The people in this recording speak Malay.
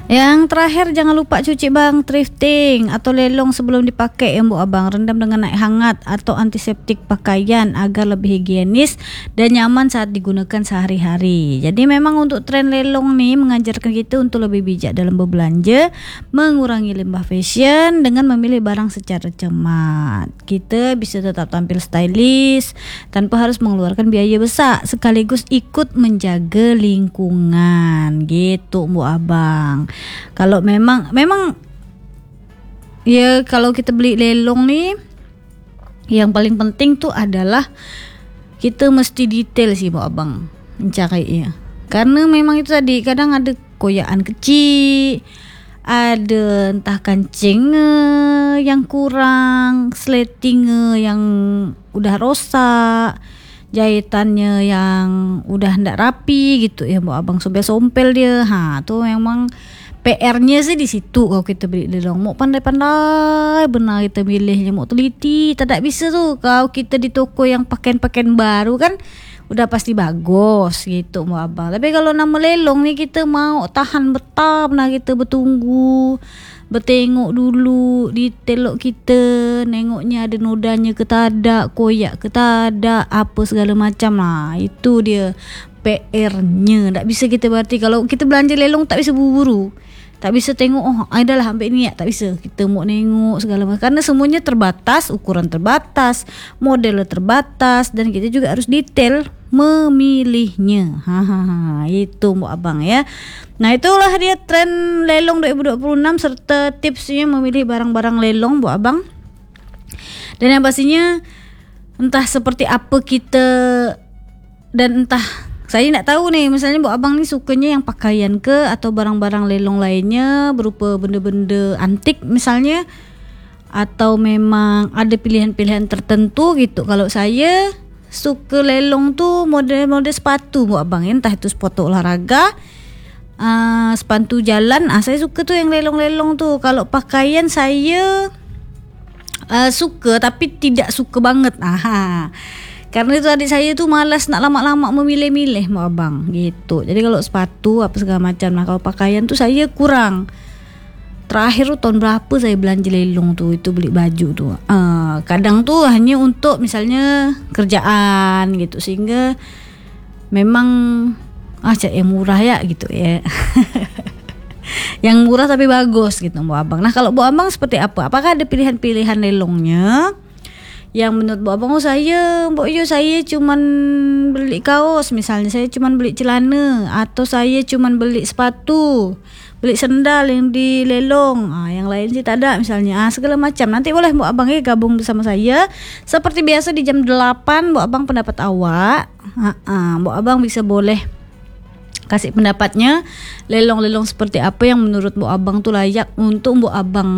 Yang terakhir, jangan lupa cuci bang, thrifting atau lelong sebelum dipakai ya Bu Abang. Rendam dengan air hangat atau antiseptik pakaian agar lebih higienis dan nyaman saat digunakan sehari-hari. Jadi memang untuk tren lelong nih mengajarkan kita untuk lebih bijak dalam berbelanja, mengurangi limbah fashion dengan memilih barang secara cermat. Kita bisa tetap tampil stylish tanpa harus mengeluarkan biaya besar, sekaligus ikut menjaga lingkungan gitu Bu Abang. Kalau memang ya, kalau kita beli lelong nih, yang paling penting tuh adalah kita mesti detail sih Bu Abang mencarinya. Karena memang itu tadi kadang ada koyaan kecil, ada entah kancing yang kurang, sleting yang udah rosak, jahitannya yang udah ndak rapi gitu ya Bu Abang, sompel-sompel dia. Tuh memang PR-nya sih di situ. Kalau kita beli lelong, mau pandai-pandai benar kita milihnya, mau teliti. Tak bisa tuh kalau kita di toko yang pakaian-pakaian baru kan udah pasti bagus gitu Bu Abang. Tapi kalau nama lelong nih kita mau tahan betah, nah kita bertunggu, bertengok dulu detail kita, nengoknya ada nodanya ke tak ada, koyak ke tak ada, apa segala macam lah. Itu dia PR-nya. Tak bisa kita berarti kalau kita belanja lelong tak bisa buru-buru. Tak bisa tengok adalah ambil ni, tak bisa. Kita mau nengok segala macam karena semuanya terbatas, ukuran terbatas, model terbatas, dan kita juga harus detail memilihnya. Itu Bu Abang ya. Nah, itulah dia tren lelong 2026 serta tipsnya memilih barang-barang lelong Bu Abang. Dan yang pastinya entah seperti apa kita, dan entah saya nak tahu nih, misalnya Bu Abang nih sukanya yang pakaian ke atau barang-barang lelong lainnya berupa benda-benda antik misalnya, atau memang ada pilihan-pilihan tertentu gitu. Kalau saya suka lelong tuh model-model sepatu Bu Abang, entah itu sepatu olahraga, sepatu jalan. Saya suka tuh yang lelong-lelong tuh. Kalau pakaian saya suka tapi tidak suka banget. Karena itu adik saya tuh malas nak lama-lama memilih-milih Bu Abang gitu. Jadi kalau sepatu apa segala macam, nah kalau pakaian tuh saya kurang. Terakhir tuh tahun berapa saya belanja lelong tuh, itu beli baju tuh. Kadang tuh hanya untuk misalnya kerjaan gitu, sehingga memang cak yang murah ya gitu ya. Yang murah tapi bagus gitu Bu Abang. Nah kalau Bu Abang seperti apa? Apakah ada pilihan-pilihan lelongnya yang menurut Bu Abang, saya cuman beli kaos misalnya, saya cuman beli celana, atau saya cuman beli sepatu, beli sendal yang di lelong, yang lain sih tak ada misalnya, segala macam. Nanti boleh Bu Abang gabung bersama saya seperti biasa di jam 8 Bu Abang pendapat awak. Bu Abang bisa boleh kasih pendapatnya, lelong-lelong seperti apa yang menurut Bu Abang tuh layak untuk Bu Abang